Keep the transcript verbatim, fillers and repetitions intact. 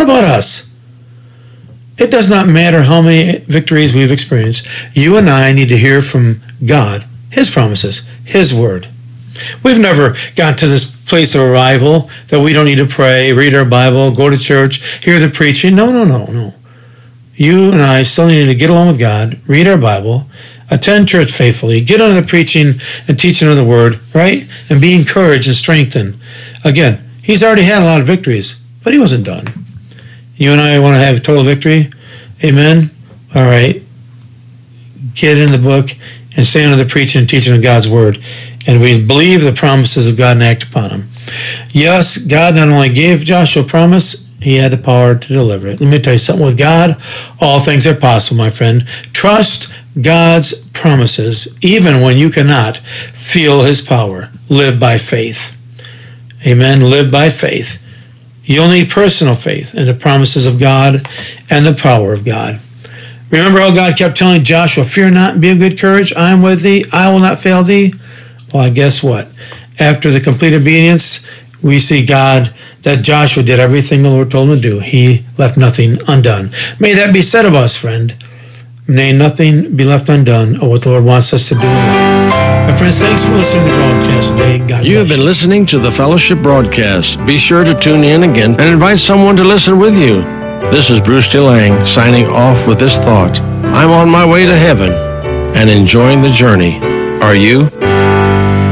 about us? It does not matter how many victories we've experienced. You and I need to hear from God, His promises, His word. We've never gotten to this place of arrival that we don't need to pray, read our Bible, go to church, hear the preaching. No, no, no, no. You and I still need to get along with God, read our Bible, attend church faithfully, get under the preaching and teaching of the word, right? And be encouraged and strengthened. Again, He's already had a lot of victories, but He wasn't done. You and I want to have total victory. Amen? All right. Get in the book and stay under the preaching and teaching of God's word. And we believe the promises of God and act upon them. Yes, God not only gave Joshua a promise, He had the power to deliver it. Let me tell you something. With God, all things are possible, my friend. Trust God's promises, even when you cannot feel His power. Live by faith. Amen. Live by faith. You'll need personal faith in the promises of God and the power of God. Remember how God kept telling Joshua, fear not and be of good courage. I am with thee. I will not fail thee. Well, guess what? After the complete obedience, we see God, that Joshua did everything the Lord told him to do. He left nothing undone. May that be said of us, friend. May nothing be left undone of what the Lord wants us to do in life. My friends, thanks for listening to the broadcast today. God You have bless been you. listening to the Fellowship broadcast. Be sure to tune in again and invite someone to listen with you. This is Bruce DeLang signing off with this thought. I'm on my way to heaven and enjoying the journey. Are you?